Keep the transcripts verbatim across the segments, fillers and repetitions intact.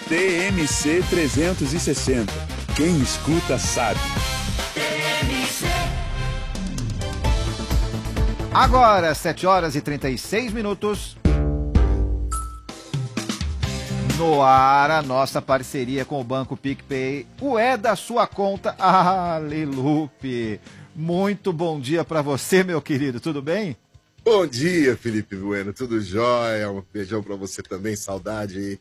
T M C trezentos e sessenta. Quem escuta sabe. Agora, sete horas e trinta e seis minutos. No ar, a nossa parceria com o Banco PicPay. O é da sua conta. Alelupe. Muito bom dia para você, meu querido. Tudo bem? Bom dia, Felipe Bueno. Tudo jóia? Um beijão para você também. Saudade aí.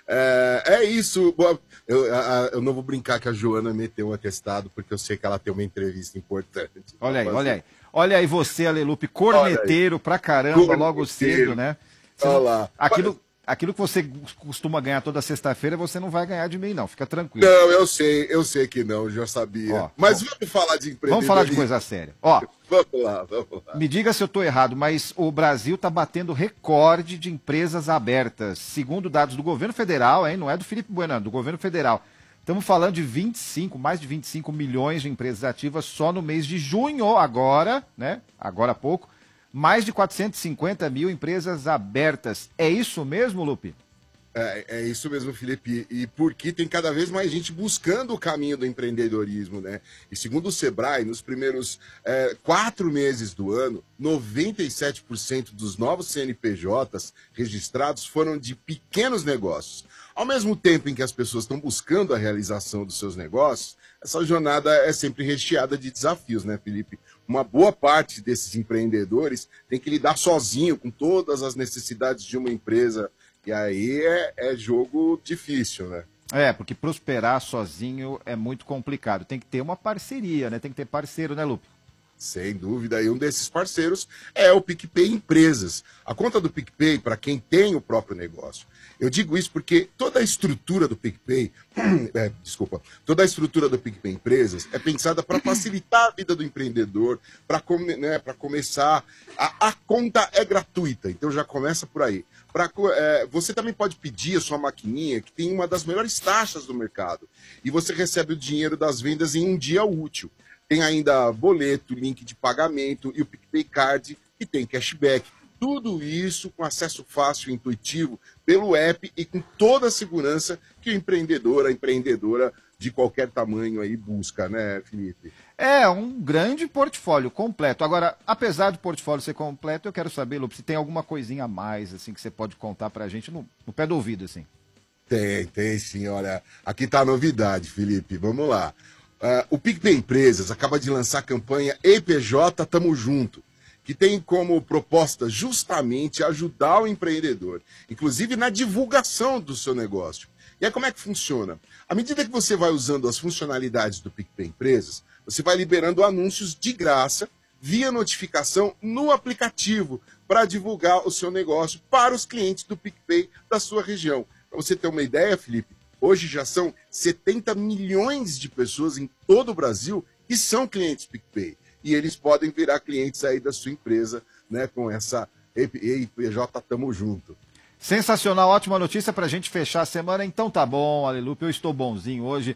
É, é isso. Eu, eu não vou brincar que a Joana meteu um atestado, porque eu sei que ela tem uma entrevista importante. Olha aí, olha aí. Olha aí você, Alelupe, corneteiro pra caramba, corneteiro. Logo cedo, né? Você olha não... lá. Aquilo... Aquilo que você costuma ganhar toda sexta-feira, você não vai ganhar de mim, não. Fica tranquilo. Não, eu sei, eu sei que não, já sabia. Ó, mas ó, vamos falar de empreendedorismo. Vamos falar de coisa séria. Ó, vamos lá, vamos lá. Me diga se eu estou errado, mas o Brasil está batendo recorde de empresas abertas. Segundo dados do governo federal, hein? Não é do Felipe Bueno, do governo federal. Estamos falando de vinte e cinco, mais de vinte e cinco milhões de empresas ativas só no mês de junho, agora, né? Agora há pouco. Mais de quatrocentos e cinquenta mil empresas abertas. É isso mesmo, Lupe? É, é isso mesmo, Felipe. E porque tem cada vez mais gente buscando o caminho do empreendedorismo, né? E segundo o Sebrae, nos primeiros é, quatro meses do ano, noventa e sete por cento dos novos C N P Js registrados foram de pequenos negócios. Ao mesmo tempo em que as pessoas estão buscando a realização dos seus negócios, essa jornada é sempre recheada de desafios, né, Felipe? Uma boa parte desses empreendedores tem que lidar sozinho com todas as necessidades de uma empresa. E aí é, é jogo difícil, né? É, porque prosperar sozinho é muito complicado. Tem que ter uma parceria, né? Tem que ter parceiro, né, Lupe? Sem dúvida. E um desses parceiros é o PicPay Empresas. A conta do PicPay, para quem tem o próprio negócio. Eu digo isso porque toda a estrutura do PicPay, é, desculpa, toda a estrutura do PicPay Empresas é pensada para facilitar a vida do empreendedor, para come, né, para começar. A, a conta é gratuita, então já começa por aí. Pra, é, você também pode pedir a sua maquininha, que tem uma das melhores taxas do mercado, e você recebe o dinheiro das vendas em um dia útil. Tem ainda boleto, link de pagamento e o PicPay Card, que tem cashback. Tudo isso com acesso fácil e intuitivo pelo app e com toda a segurança que o empreendedor, a empreendedora de qualquer tamanho aí busca, né, Felipe? É, um grande portfólio completo. Agora, apesar do portfólio ser completo, eu quero saber, Lupe, se tem alguma coisinha a mais, assim, que você pode contar pra gente no, no pé do ouvido, assim. Tem, tem sim, olha. Aqui tá a novidade, Felipe, vamos lá. Uh, o PicPay Empresas acaba de lançar a campanha E P J Tamo Junto, que tem como proposta justamente ajudar o empreendedor, inclusive na divulgação do seu negócio. E aí como é que funciona? À medida que você vai usando as funcionalidades do PicPay Empresas, você vai liberando anúncios de graça via notificação no aplicativo para divulgar o seu negócio para os clientes do PicPay da sua região. Para você ter uma ideia, Felipe, hoje já são setenta milhões de pessoas em todo o Brasil que são clientes PicPay. E eles podem virar clientes aí da sua empresa, né, com essa E P J Tamo Junto. Sensacional, ótima notícia pra gente fechar a semana. Então tá bom, Alelupe, eu estou bonzinho hoje.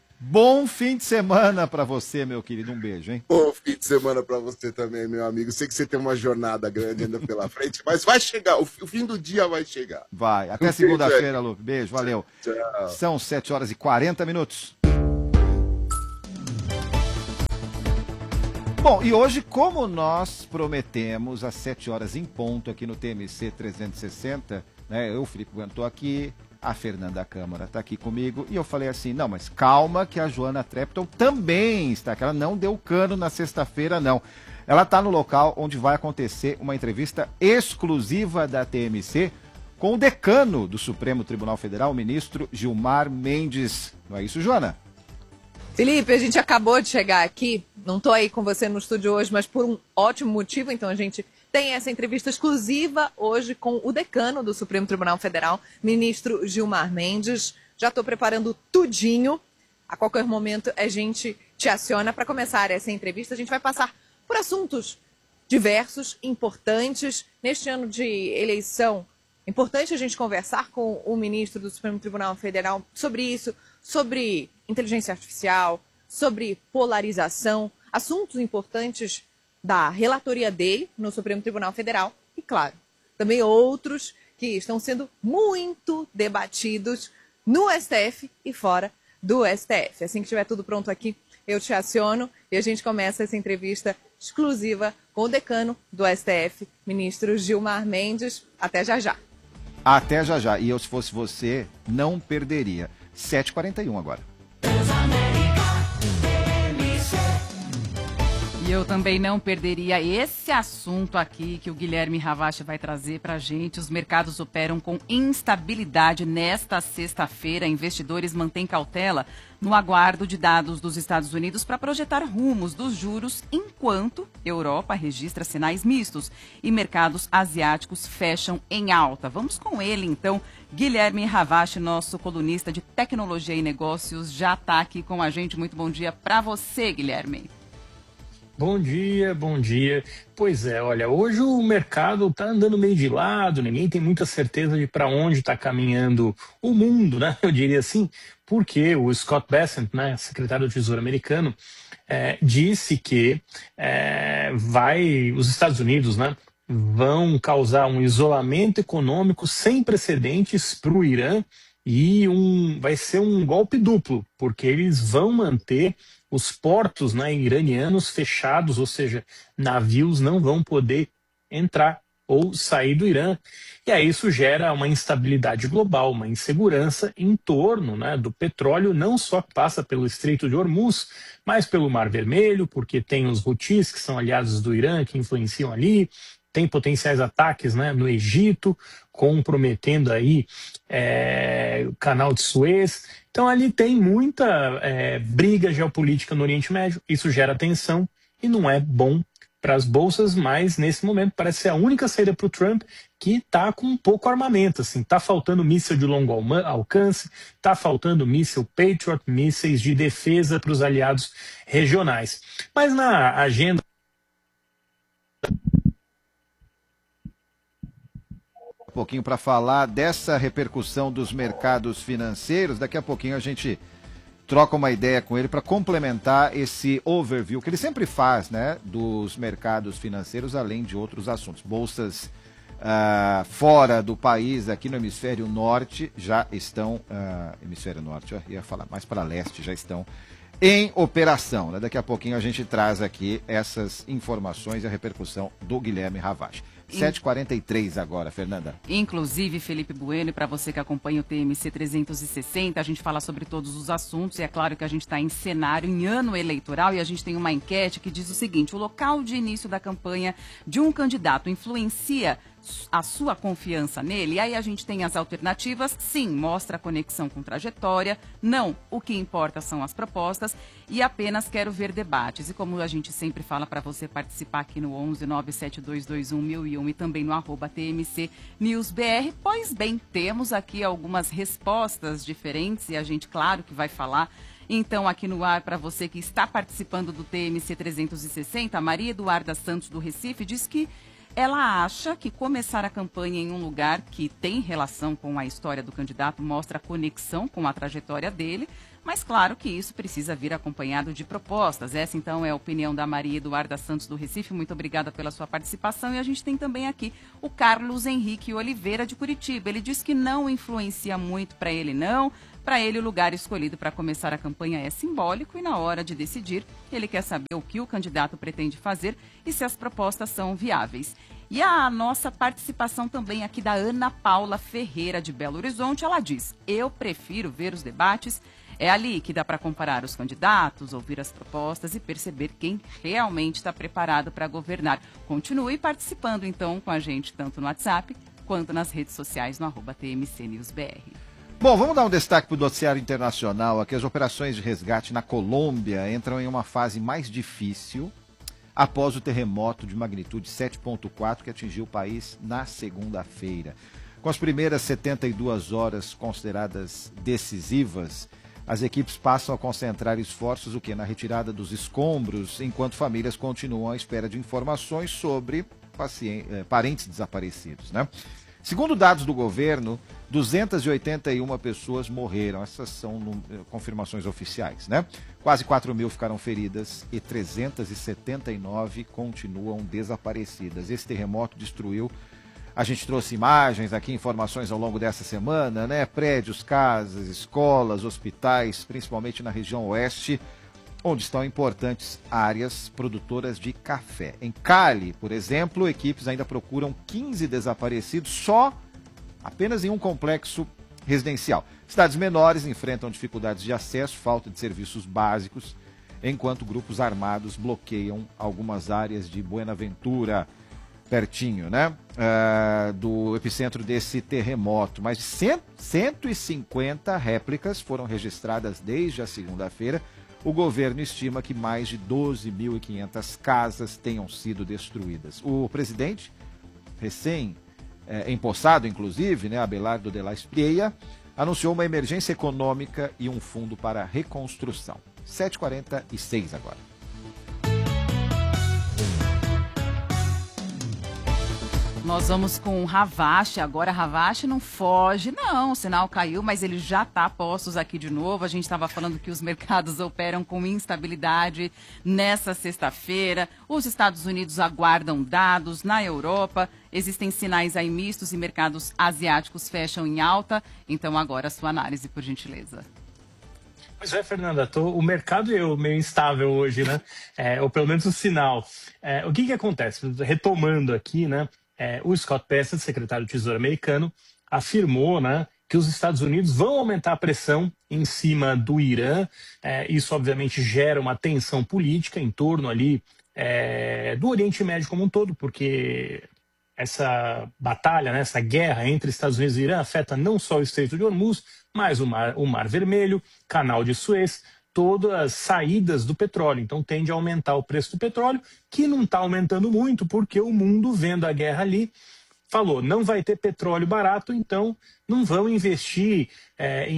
Bom fim de semana pra você, meu querido. Um beijo, hein? Bom fim de semana pra você também, meu amigo. Sei que você tem uma jornada grande ainda pela frente, mas vai chegar, o fim do dia vai chegar. Vai, até Um segunda-feira, Lupe. Beijo, valeu. Tchau. São sete horas e quarenta minutos. Bom, e hoje, como nós prometemos, às sete horas em ponto aqui no T M C trezentos e sessenta, né? Eu, Felipe Bueno, estou aqui, a Fernanda Câmara está aqui comigo, e eu falei assim, não, mas calma que a Joana Trepton também está aqui, ela não deu cano na sexta-feira, não. Ela está no local onde vai acontecer uma entrevista exclusiva da T M C com o decano do Supremo Tribunal Federal, o ministro Gilmar Mendes. Não é isso, Joana? Felipe, a gente acabou de chegar aqui, não estou aí com você no estúdio hoje, mas por um ótimo motivo, então a gente tem essa entrevista exclusiva hoje com o decano do Supremo Tribunal Federal, ministro Gilmar Mendes. Já estou preparando tudinho, a qualquer momento a gente te aciona para começar essa entrevista. A gente vai passar por assuntos diversos, importantes. Neste ano de eleição, é importante a gente conversar com o ministro do Supremo Tribunal Federal sobre isso, sobre inteligência artificial, sobre polarização, assuntos importantes da relatoria dele no Supremo Tribunal Federal e, claro, também outros que estão sendo muito debatidos no S T F e fora do S T F. Assim que estiver tudo pronto aqui, eu te aciono e a gente começa essa entrevista exclusiva com o decano do S T F, ministro Gilmar Mendes. Até já já. Até já já. E eu, se fosse você, não perderia. sete e quarenta e um agora. E eu também não perderia esse assunto aqui que o Guilherme Ravache vai trazer para a gente. Os mercados operam com instabilidade nesta sexta-feira. Investidores mantêm cautela no aguardo de dados dos Estados Unidos para projetar rumos dos juros, enquanto Europa registra sinais mistos e mercados asiáticos fecham em alta. Vamos com ele, então. Guilherme Ravache, nosso colunista de tecnologia e negócios, já está aqui com a gente. Muito bom dia para você, Guilherme. Bom dia, bom dia. Pois é, olha, hoje o mercado está andando meio de lado, ninguém tem muita certeza de para onde está caminhando o mundo, né? Eu diria assim, porque o Scott Bessent, né, secretário do Tesouro americano, é, disse que é, vai, os Estados Unidos, né, vão causar um isolamento econômico sem precedentes para o Irã e um, vai ser um golpe duplo, porque eles vão manter os portos, né, iranianos fechados, ou seja, navios não vão poder entrar ou sair do Irã. E aí isso gera uma instabilidade global, uma insegurança em torno, né, do petróleo, não só que passa pelo Estreito de Hormuz, mas pelo Mar Vermelho, porque tem os Houthis, que são aliados do Irã, que influenciam ali, tem potenciais ataques, né, no Egito, comprometendo aí é, o canal de Suez. Então ali tem muita é, briga geopolítica no Oriente Médio, isso gera tensão e não é bom para as bolsas, mas nesse momento parece ser a única saída para o Trump que está com pouco armamento. Assim, está faltando míssil de longo alcance, está faltando míssil Patriot, mísseis de defesa para os aliados regionais. Mas na agenda Um pouquinho para falar dessa repercussão dos mercados financeiros. Daqui a pouquinho a gente troca uma ideia com ele para complementar esse overview que ele sempre faz, né, dos mercados financeiros, além de outros assuntos. Bolsas uh, fora do país, aqui no hemisfério norte, já estão, uh, hemisfério norte, eu ia falar mais para leste, já estão em operação, né? Daqui a pouquinho a gente traz aqui essas informações e a repercussão do Guilherme Ravache. sete e quarenta e três agora, Fernanda. Inclusive, Felipe Bueno, e para você que acompanha o T M C trezentos e sessenta, a gente fala sobre todos os assuntos, e é claro que a gente está em cenário, em ano eleitoral, e a gente tem uma enquete que diz o seguinte: o local de início da campanha de um candidato influencia a sua confiança nele? E aí a gente tem as alternativas. Sim, mostra a conexão com trajetória. Não, o que importa são as propostas. E apenas quero ver debates. E como a gente sempre fala para você participar aqui no onze nove sete dois dois um mil e um e também no arroba T M C News B R, pois bem, temos aqui algumas respostas diferentes e a gente, claro, que vai falar. Então, aqui no ar, para você que está participando do T M C trezentos e sessenta, a Maria Eduarda Santos, do Recife, diz que ela acha que começar a campanha em um lugar que tem relação com a história do candidato mostra a conexão com a trajetória dele, mas claro que isso precisa vir acompanhado de propostas. Essa, então, é a opinião da Maria Eduarda Santos, do Recife. Muito obrigada pela sua participação. E a gente tem também aqui o Carlos Henrique Oliveira, de Curitiba. Ele diz que não influencia muito para ele, não. Para ele, o lugar escolhido para começar a campanha é simbólico e, na hora de decidir, ele quer saber o que o candidato pretende fazer e se as propostas são viáveis. E a nossa participação também aqui da Ana Paula Ferreira, de Belo Horizonte, ela diz: eu prefiro ver os debates, é ali que dá para comparar os candidatos, ouvir as propostas e perceber quem realmente está preparado para governar. Continue participando, então, com a gente, tanto no WhatsApp quanto nas redes sociais, no arroba T M C News B R. Bom, vamos dar um destaque para o noticiário internacional. Aqui as operações de resgate na Colômbia entram em uma fase mais difícil após o terremoto de magnitude sete ponto quatro que atingiu o país na segunda-feira. Com as primeiras setenta e duas horas consideradas decisivas, as equipes passam a concentrar esforços o quê? Na retirada dos escombros, enquanto famílias continuam à espera de informações sobre pacientes, parentes desaparecidos, né? Segundo dados do governo, duzentas e oitenta e uma pessoas morreram. Essas são confirmações oficiais, né? Quase quatro mil ficaram feridas e trezentas e setenta e nove continuam desaparecidas. Esse terremoto destruiu A gente trouxe imagens aqui, informações ao longo dessa semana, né? Prédios, casas, escolas, hospitais, principalmente na região oeste, onde estão importantes áreas produtoras de café. Em Cali, por exemplo, equipes ainda procuram quinze desaparecidos só apenas em um complexo residencial. Cidades menores enfrentam dificuldades de acesso, falta de serviços básicos, enquanto grupos armados bloqueiam algumas áreas de Buenaventura, pertinho, né, uh, do epicentro desse terremoto. Mais de cento e cinquenta réplicas foram registradas desde a segunda-feira. O governo estima que mais de doze mil e quinhentas casas tenham sido destruídas. O presidente, recém-empossado, inclusive, né, Abelardo de la Espriella, anunciou uma emergência econômica e um fundo para reconstrução. sete e quarenta e seis agora. Nós vamos com o Ravache. Agora, Ravache não foge, não. O sinal caiu, mas ele já está a postos aqui de novo. A gente estava falando que os mercados operam com instabilidade nessa sexta-feira. Os Estados Unidos aguardam dados. Na Europa, existem sinais aí mistos e mercados asiáticos fecham em alta. Então, agora, a sua análise, por gentileza. Pois é, Fernanda, tô, o mercado é meio instável hoje, né? É, ou pelo menos o sinal. É, o que que acontece? Retomando aqui, né? É, o Scott Bessent, secretário do Tesouro americano, afirmou, né, que os Estados Unidos vão aumentar a pressão em cima do Irã. É, isso, obviamente, gera uma tensão política em torno ali é, do Oriente Médio como um todo, porque essa batalha, né, essa guerra entre Estados Unidos e Irã afeta não só o Estreito de Hormuz, mas o Mar, o Mar Vermelho, Canal de Suez, todas as saídas do petróleo. Então tende a aumentar o preço do petróleo, que não está aumentando muito, porque o mundo, vendo a guerra ali, falou, não vai ter petróleo barato, então não vão investir é,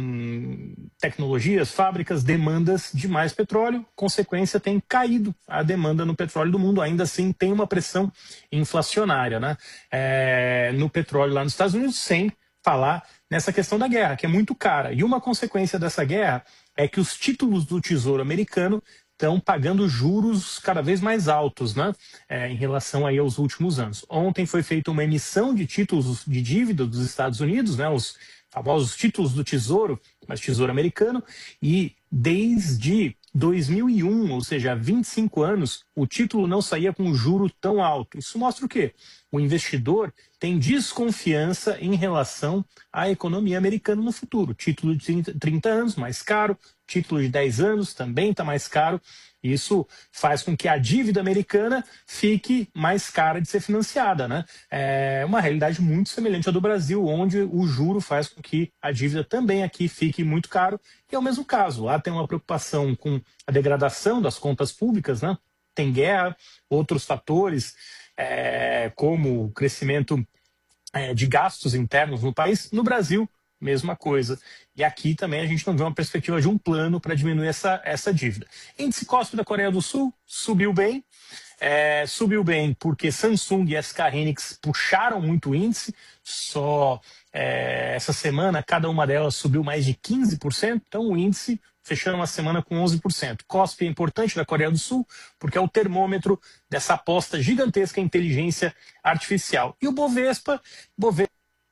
em tecnologias, fábricas, demandas de mais petróleo. Consequência, tem caído a demanda no petróleo do mundo. Ainda assim, tem uma pressão inflacionária, né, é, no petróleo lá nos Estados Unidos, sem falar nessa questão da guerra, que é muito cara. E uma consequência dessa guerra é que os títulos do Tesouro americano estão pagando juros cada vez mais altos, né, é, em relação aí aos últimos anos. Ontem foi feita uma emissão de títulos de dívida dos Estados Unidos, né, os famosos títulos do Tesouro, mas Tesouro americano, e desde dois mil e um, ou seja, há vinte e cinco anos, o título não saía com um juro tão alto. Isso mostra o quê? O investidor tem desconfiança em relação à economia americana no futuro. Título de trinta anos, mais caro. Título de dez anos, também está mais caro. Isso faz com que a dívida americana fique mais cara de ser financiada, né? É uma realidade muito semelhante à do Brasil, onde o juro faz com que a dívida também aqui fique muito caro. E é o mesmo caso. Lá tem uma preocupação com a degradação das contas públicas, né? Tem guerra, outros fatores, é, como o crescimento é, de gastos internos no país. No Brasil, mesma coisa. E aqui também a gente não vê uma perspectiva de um plano para diminuir essa, essa dívida. Índice C O S P da Coreia do Sul subiu bem. É, subiu bem porque Samsung e S K Hynix puxaram muito o índice. Só é, essa semana cada uma delas subiu mais de quinze por cento. Então o índice fechando uma semana com onze por cento. C O S P é importante da Coreia do Sul porque é o termômetro dessa aposta gigantesca em inteligência artificial. E o Bovespa, Bovespa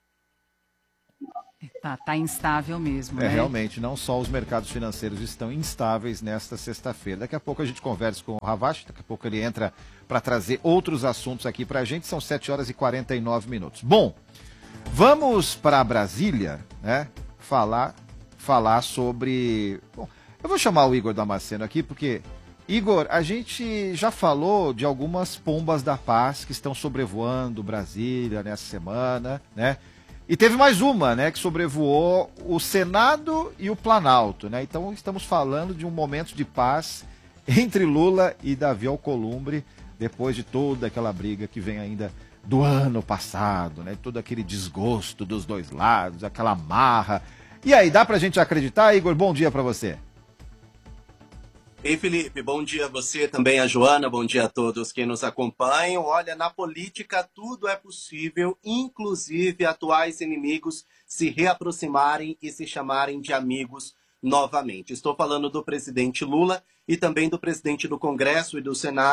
Tá, tá instável mesmo, É, né? realmente, não só os mercados financeiros estão instáveis nesta sexta-feira. Daqui a pouco a gente conversa com o Ravache, daqui a pouco ele entra para trazer outros assuntos aqui para a gente. São sete horas e quarenta e nove minutos. Bom, vamos para Brasília, né? Falar, falar sobre... Bom, eu vou chamar o Igor Damasceno aqui, porque... Igor, a gente já falou de algumas pombas da paz que estão sobrevoando Brasília nessa semana, né? E teve mais uma, né, que sobrevoou o Senado e o Planalto, né? Então estamos falando de um momento de paz entre Lula e Davi Alcolumbre, depois de toda aquela briga que vem ainda do ano passado, né? Todo aquele desgosto dos dois lados, aquela marra. E aí, dá pra gente acreditar, Igor? Bom dia pra você. Ei, Felipe, bom dia a você, também a Joana, bom dia a todos que nos acompanham. Olha, na política tudo é possível, inclusive atuais inimigos se reaproximarem e se chamarem de amigos novamente. Estou falando do presidente Lula e também do presidente do Congresso e do Senado,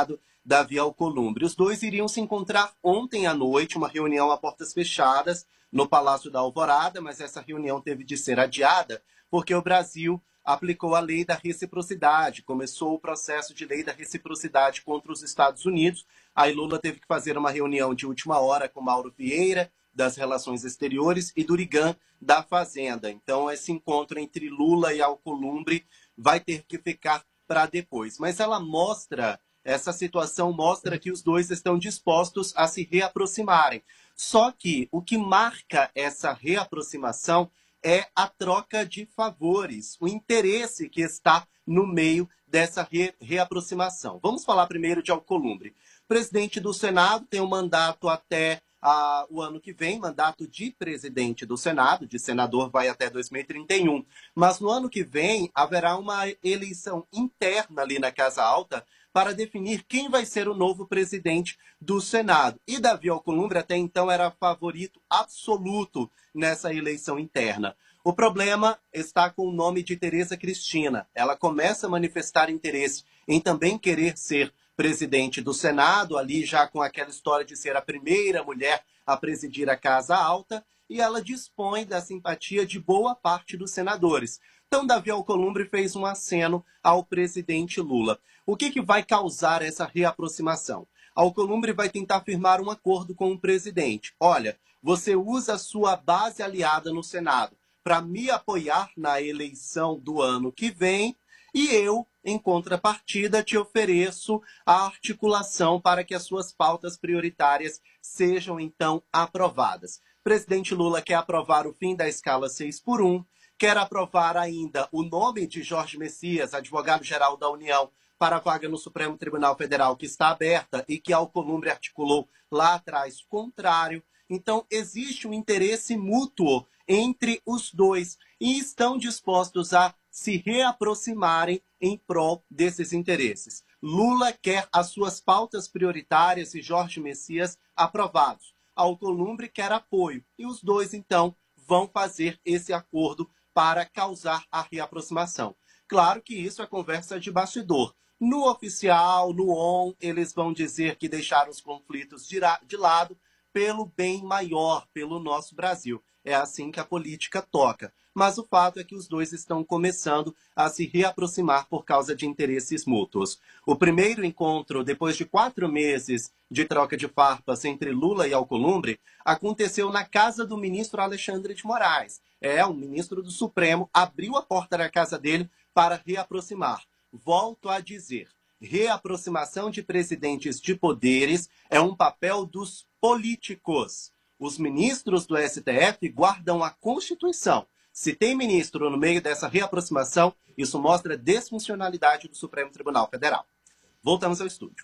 Davi Alcolumbre. Os dois iriam se encontrar ontem à noite, uma reunião a portas fechadas no Palácio da Alvorada, mas essa reunião teve de ser adiada porque o Brasil aplicou a lei da reciprocidade, começou o processo de lei da reciprocidade contra os Estados Unidos. Aí Lula teve que fazer uma reunião de última hora com Mauro Vieira, das Relações Exteriores, e Durigan, da Fazenda. Então, esse encontro entre Lula e Alcolumbre vai ter que ficar para depois. Mas ela mostra, essa situação mostra que os dois estão dispostos a se reaproximarem. Só que o que marca essa reaproximação é a troca de favores, o interesse que está no meio dessa re reaproximação. Vamos falar primeiro de Alcolumbre. Presidente do Senado tem um mandato até ah, o ano que vem, mandato de presidente do Senado, de senador vai até dois mil e trinta e um. Mas no ano que vem haverá uma eleição interna ali na Casa Alta para definir quem vai ser o novo presidente do Senado. E Davi Alcolumbre até então era favorito absoluto nessa eleição interna. O problema está com o nome de Tereza Cristina. Ela começa a manifestar interesse em também querer ser presidente do Senado, ali já com aquela história de ser a primeira mulher a presidir a Casa Alta, e ela dispõe da simpatia de boa parte dos senadores. Então, Davi Alcolumbre fez um aceno ao presidente Lula. O que, que vai causar essa reaproximação? Alcolumbre vai tentar firmar um acordo com o presidente. Olha, você usa a sua base aliada no Senado para me apoiar na eleição do ano que vem, e eu, em contrapartida, te ofereço a articulação para que as suas pautas prioritárias sejam, então, aprovadas. Presidente Lula quer aprovar o fim da escala seis por um, quer aprovar ainda o nome de Jorge Messias, advogado-geral da União, para a vaga no Supremo Tribunal Federal, que está aberta e que Alcolumbre articulou lá atrás contrário. Então, existe um interesse mútuo entre os dois e estão dispostos a se reaproximarem em prol desses interesses. Lula quer as suas pautas prioritárias e Jorge Messias aprovados. Alcolumbre quer apoio. E os dois, então, vão fazer esse acordo para causar a reaproximação. Claro que isso é conversa de bastidor. No oficial, no on, eles vão dizer que deixaram os conflitos de lado pelo bem maior, pelo nosso Brasil. É assim que a política toca. Mas o fato é que os dois estão começando a se reaproximar por causa de interesses mútuos. O primeiro encontro, depois de quatro meses de troca de farpas entre Lula e Alcolumbre, aconteceu na casa do ministro Alexandre de Moraes. É, um ministro do Supremo abriu a porta da casa dele para reaproximar. Volto a dizer, reaproximação de presidentes de poderes é um papel dos políticos. Os ministros do S T F guardam a Constituição. Se tem ministro no meio dessa reaproximação, isso mostra desfuncionalidade do Supremo Tribunal Federal. Voltamos ao estúdio.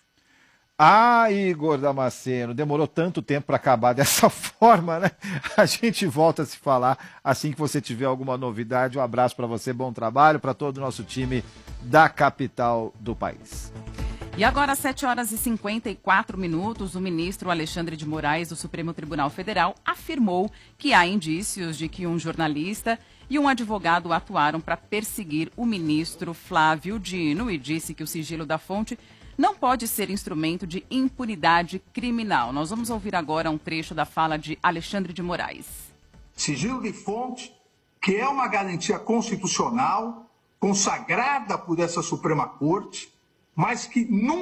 Ah, Igor Damasceno, demorou tanto tempo para acabar dessa forma, né? A gente volta a se falar assim que você tiver alguma novidade. Um abraço para você, bom trabalho, para todo o nosso time da capital do país. E agora, às sete horas e cinquenta e quatro minutos, o ministro Alexandre de Moraes, do Supremo Tribunal Federal, afirmou que há indícios de que um jornalista e um advogado atuaram para perseguir o ministro Flávio Dino e disse que o sigilo da fonte não pode ser instrumento de impunidade criminal. Nós vamos ouvir agora um trecho da fala de Alexandre de Moraes. Sigilo de fonte, que é uma garantia constitucional consagrada por essa Suprema Corte, mas que nunca